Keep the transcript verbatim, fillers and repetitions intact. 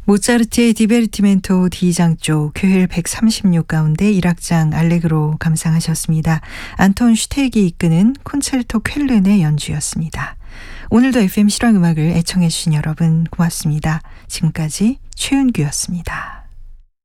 모차르트의 디베르티멘토 D장조 교율 백삼십육 가운데 일 악장 알레그로 감상하셨습니다. 안톤 슈테익이 이끄는 콘체르토 쾰른의 연주였습니다. 오늘도 에프엠 실황음악을 애청해 주신 여러분 고맙습니다. 지금까지 최은규였습니다.